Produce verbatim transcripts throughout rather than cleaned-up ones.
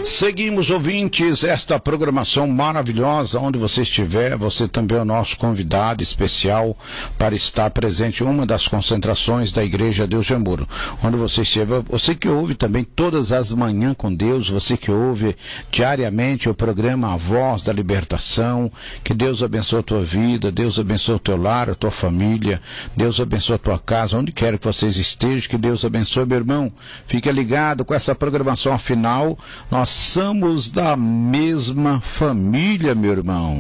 Seguimos, ouvintes, esta programação maravilhosa. Onde você estiver, você também é o nosso convidado especial para estar presente em uma das concentrações da Igreja Deus de Amor. Onde você estiver, você que ouve também todas as manhãs com Deus, você que ouve diariamente o programa A Voz da Libertação, que Deus abençoe a tua vida, Deus abençoe o teu lar, a tua família, Deus abençoe a tua casa, onde quer que vocês estejam, que Deus abençoe, meu irmão. Fique ligado com essa programação. Afinal, nós somos da mesma família, meu irmão.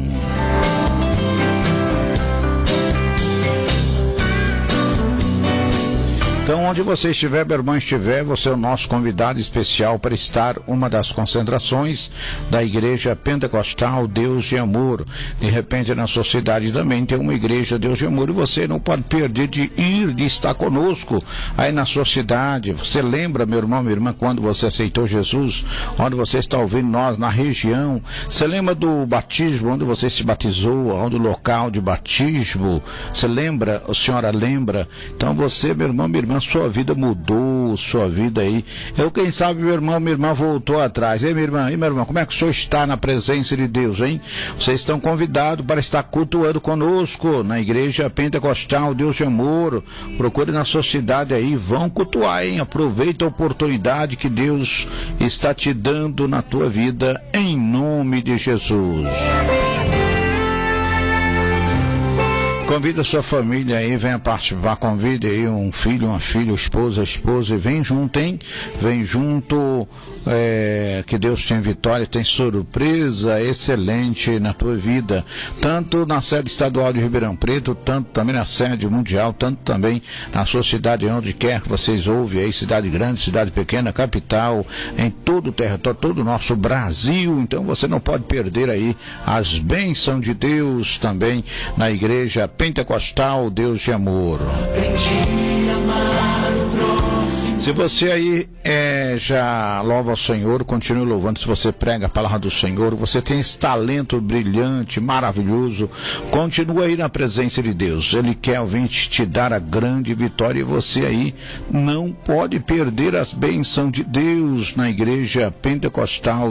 Então, onde você estiver, meu irmão estiver, você é o nosso convidado especial para estar uma das concentrações da Igreja Pentecostal Deus de Amor. De repente, na sua cidade também tem uma Igreja Deus de Amor e você não pode perder de ir, de estar conosco aí na sua cidade. Você lembra, meu irmão, minha irmã, quando você aceitou Jesus, onde você está ouvindo nós, na região? Você lembra do batismo, onde você se batizou, onde o local de batismo? Você lembra? A senhora lembra? Então, você, meu irmão, minha irmã, sua vida mudou, sua vida aí. Eu, quem sabe, meu irmão, minha irmã voltou atrás. Ei, minha irmã, ei, meu irmão, como é que o senhor está na presença de Deus, hein? Vocês estão convidados para estar cultuando conosco na Igreja Pentecostal Deus de Amor. Procure na sua cidade aí, vão cultuar, hein? Aproveita a oportunidade que Deus está te dando na tua vida, em nome de Jesus. Convida a sua família aí, venha participar, convide aí um filho, uma filha, esposa, esposa, e vem junto, hein? Vem junto, é, que Deus tem vitória, tem surpresa excelente na tua vida, tanto na sede estadual de Ribeirão Preto, tanto também na sede mundial, tanto também na sua cidade, onde quer que vocês ouvem aí, cidade grande, cidade pequena, capital, em todo o território, todo o nosso Brasil. Então você não pode perder aí as bênçãos de Deus também na Igreja Pentecostal Deus de Amor. Se você aí é, já louva o Senhor, continue louvando. Se você prega a palavra do Senhor, você tem esse talento brilhante, maravilhoso, continua aí na presença de Deus. Ele quer vir te dar a grande vitória e você aí não pode perder as bênçãos de Deus na Igreja Pentecostal